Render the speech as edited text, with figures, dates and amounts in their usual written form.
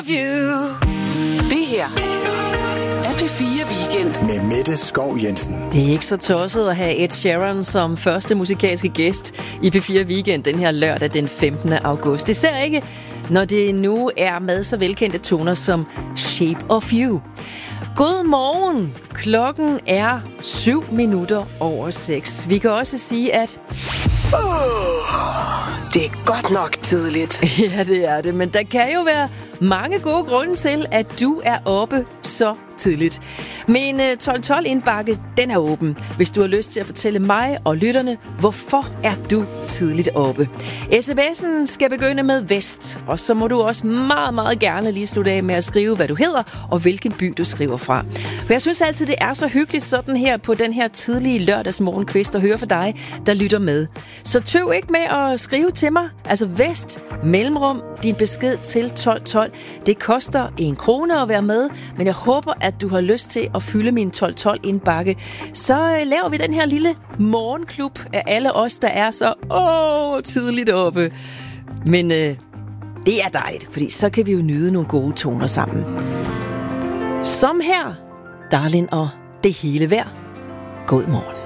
Det her er P4 Weekend med Mette Skov Jensen. Det er ikke så tosset at have Ed Sheeran som første musikalske gæst i P4 Weekend den her lørdag den 15. august. Det ser ikke, når det nu er med så velkendte toner som Shape of You. God morgen. Klokken er 7:07. Vi kan også sige, at det er godt nok tidligt. ja, det er det, men der kan jo være mange gode grunde til, at du er oppe så tidligt. Min 12-12 indbakke, den er åben, hvis du har lyst til at fortælle mig og lytterne, hvorfor er du tidligt oppe. SMS'en skal begynde med Vest, og så må du også meget, meget gerne lige slutte af med at skrive, hvad du hedder, og hvilken by du skriver fra. For jeg synes altid, det er så hyggeligt sådan her på den her tidlige lørdagsmorgenkvist at høre for dig, der lytter med. Så tøv ikke med at skrive til mig, altså Vest, mellemrum, din besked til 1212. Det koster 1 krone at være med, men jeg håber, at du har lyst til at fylde min 1212 indbakke. Så laver vi den her lille morgenklub af alle os, der er så tidligt oppe. Men det er dejligt, fordi så kan vi jo nyde nogle gode toner sammen. Som her, Darlin og Det hele vejr. God morgen.